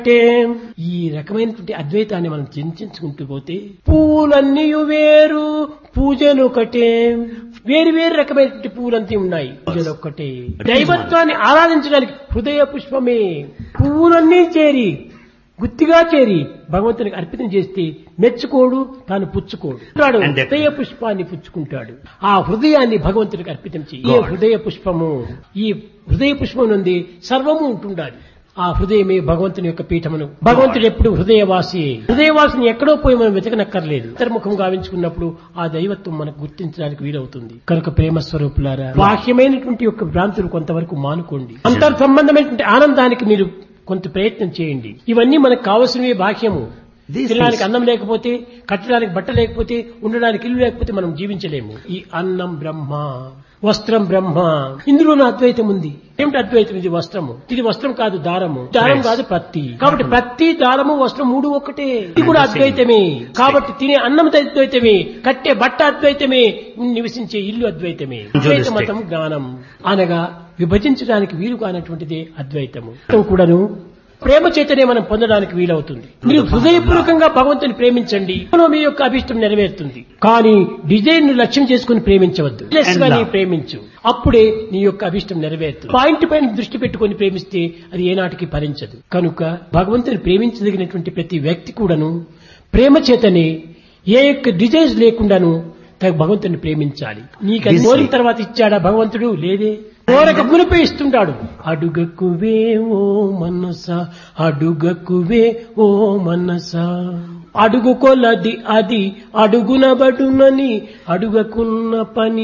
అంటే ఈ రకమైనటువంటి అద్వైతాన్ని మనం చింతించుకుంటూ పోతే పూలన్నీ వేరు పూజలు ఒకటే, వేరు వేరు రకమైనటువంటి పూలంతా ఉన్నాయి, పూజలు ఒక్కటే. దైవత్వాన్ని ఆరాధించడానికి హృదయ పుష్పమే. పువ్వులన్నీ చేరి గుత్తిగా చేరి భగవంతునికి అర్పితం చేస్తే మెచ్చుకోడు, తాను పుచ్చుకోడు. హృదయ పుష్పాన్ని పుచ్చుకుంటాడు. ఆ హృదయాన్ని భగవంతునికి అర్పితం చేయి. ఈ హృదయ పుష్పము, ఈ హృదయ పుష్పం నుండి సర్వము ఉంటుండాలి. ఆ హృదయమే భగవంతుని యొక్క పీఠమును. భగవంతుడు ఎప్పుడు హృదయవాసి. హృదయవాసిని ఎక్కడో పోయి మనం వెతకనక్కర్లేదు. అంతర్ముఖం గావించుకున్నప్పుడు ఆ దైవత్వం మనకు గుర్తించడానికి వీలవుతుంది. కనుక ప్రేమ స్వరూపులారా, బాహ్యమైనటువంటి యొక్క భ్రాంతులు కొంతవరకు మానుకోండి. అంతర్ సంబంధమైనటువంటి ఆనందానికి మీరు కొంత ప్రయత్నం చేయండి. ఇవన్నీ మనకు కావలసినవి. బాహ్యము. తినడానికి అన్నం లేకపోతే, కట్టడానికి బట్ట లేకపోతే, ఉండడానికి ఇల్లు లేకపోతే మనం జీవించలేము. ఈ అన్నం బ్రహ్మ, వస్త్రం బ్రహ్మ, ఇందులోనూ అద్వైతం ఉంది. ఏమిటి అద్వైతం? ఇది వస్త్రము, ఇది వస్త్రం కాదు, దారము, దారం కాదు ప్రత్తి. కాబట్టి ప్రత్తి, దారము, వస్త్రం మూడు ఒక్కటే. ఇది కూడా అద్వైతమే. కాబట్టి తినే అన్నం అద్వైతమే, కట్టే బట్ట అద్వైతమే, నివసించే ఇల్లు అద్వైతమే. అద్వైత మతం జ్ఞానం అనగా విభజించడానికి వీలు కానటువంటిదే అద్వైతము. కూడాను ప్రేమ చేతనే మనం పొందడానికి వీలవుతుంది. మీరు హృదయపూర్వకంగా భగవంతుని ప్రేమించండి, మీ యొక్క అభిష్టం నెరవేరుతుంది. కానీ డిజైన్ ను లక్ష్యం చేసుకుని ప్రేమించవద్దు. ప్రేమించు, అప్పుడే నీ యొక్క అభిష్టం నెరవేరుతుంది. పాయింట్ పైన దృష్టి పెట్టుకుని ప్రేమిస్తే అది ఏనాటికి ఫలించదు. కనుక భగవంతుని ప్రేమించదగినటువంటి ప్రతి వ్యక్తి కూడాను ప్రేమ చేతనే, ఏ యొక్క డిజైన్స్ లేకుండాను భగవంతుని ప్రేమించాలి. నీకు అది కోరిన తర్వాత ఇచ్చాడా భగవంతుడు? లేదే. కోరక మునిపై ఇస్తుంటాడు. అడుగకువే ఓ మనస, అడుగకువే ఓ మనస, అడుగు కొలది అది అడుగునబడునని, అడుగకున్న పని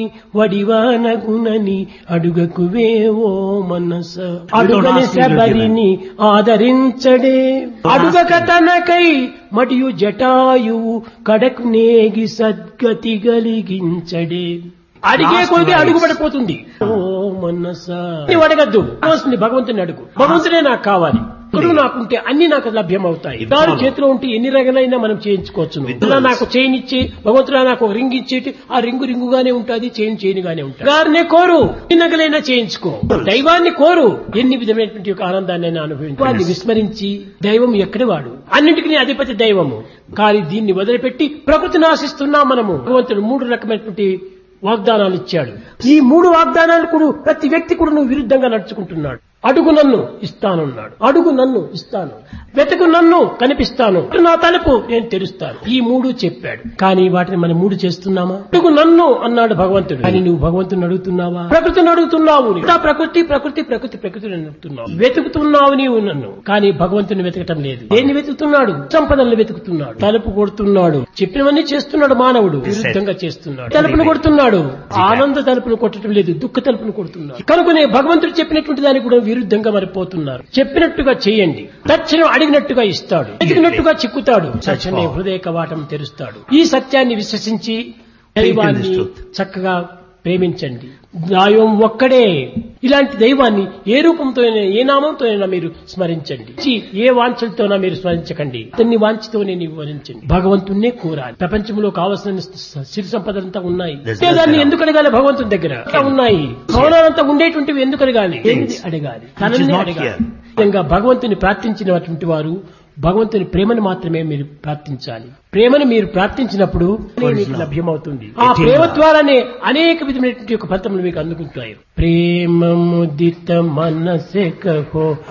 వడివానగునని, అడుగకువే ఓ మనస, అడుగని శబరిని ఆదరించడే, అడుగక తనకై మరియు జటాయువు కడకు నేగి సద్గతి గలిగించడే. అడిగే కొద్ది అడుగు పడిపోతుంది. ఓ మనసా, నువ్వు అడగద్దు, భగవంతుని అడుగు. భగవంతుడే నాకు కావాలి, గురువు నాకుంటే అన్ని నాకు లభ్యమవుతాయి. దాని చేతిలో ఉంటే ఎన్ని రంగులైనా మనం చేయించుకోవచ్చు. ఇలా నాకు చైన్ ఇచ్చి, భగవంతుడు నాకు ఒక రింగ్ ఇచ్చేటి, ఆ రింగు రింగుగానే ఉంటుంది, చైన్ చైన్గానే ఉంటుంది. గారినే కోరు, ఎన్ని నగలైనా చేయించుకో. దైవాన్ని కోరు, ఎన్ని విధమైనటువంటి యొక్క ఆనందాన్ని అనుభవించు. వాడిని విస్మరించి దైవం ఎక్కడి వాడు? అన్నింటికీ అధిపతి దైవము. కానీ దీన్ని వదిలిపెట్టి ప్రకృతిని ఆశిస్తున్నాం మనము. భగవంతుడు 3 రకమైనటువంటి వాగ్దానాలు ఇచ్చాడు. ఈ 3 వాగ్దానాలు కూడా ప్రతి వ్యక్తి కూడా నువ్వు విరుద్ధంగా నడుచుకుంటున్నాడు. అడుగు నన్ను ఇస్తానున్నాడు, అడుగు నన్ను ఇస్తాను, వెతుకు నన్ను కనిపిస్తాను, నా తలుపు నేను తెరుస్తాను. ఈ 3 చెప్పాడు. కానీ వాటిని మనం 3 చేస్తున్నామా? అడుగు నన్ను అన్నాడు భగవంతుడు. కానీ నువ్వు భగవంతుని అడుగుతున్నావా? ప్రకృతిని అడుగుతున్నావు. ప్రకృతి ప్రకృతి ప్రకృతి ప్రకృతిని అడుగుతున్నావు. వెతుకుతున్నావు నీవు నన్ను. కానీ భగవంతుని వెతకటం లేదు. దేన్ని వెతుకుతున్నాడు? సంపదలను వెతుకుతున్నాడు, తలుపు కొడుతున్నాడు, చెప్పినవన్నీ చేస్తున్నాడు. మానవుడు విరుద్ధంగా చేస్తున్నాడు. తలుపును కొడుతున్నాడు, ఆనంద తలుపును కొట్టడం లేదు, దుఃఖ తలుపును కొడుతున్నాడు. కనుకనే భగవంతుడు చెప్పినటువంటి దానికి కూడా విరుద్ధంగా మరిపోతున్నారు. చెప్పినట్టుగా చేయండి, తక్షణం అడిగినట్టుగా ఇస్తాడు, ఎదిగినట్టుగా చిక్కుతాడు, తక్షణమే హృదయ కవాటం తెరుస్తాడు. ఈ సత్యాన్ని విశ్వసించి దైవాన్ని చక్కగా ప్రేమించండి. దైవం ఒక్కడే. ఇలాంటి దైవాన్ని ఏ రూపంతోనైనా, ఏ నామంతోనైనా మీరు స్మరించండి. ఏ వాంఛలతోనా మీరు స్మరించకండి. అతన్ని వాంఛతోనే నీవు వరించండి. భగవంతుణ్ణే కోరాలి. ప్రపంచంలో కావలసిన సిరి సంపదలంతా ఉన్నాయి. దాన్ని ఎందుకు అడగాలి? భగవంతుని దగ్గర ఉన్నాయి. భవనాలంతా ఉండేటువంటివి ఎందుకు అడగాలి? అడగాలి, తనని అడగాలి. విధంగా భగవంతుని ప్రార్థించినటువంటి వారు భగవంతుని ప్రేమను మాత్రమే మీరు ప్రార్థించాలి. ప్రేమను మీరు ప్రార్థించినప్పుడు మీకు లభ్యమవుతుంది. ఆ ప్రేమ ద్వారానే అనేక విధమైనటువంటి ఫలితములు మీకు అందుకుంటాయి. ప్రేమ ముదిత మనసే కహో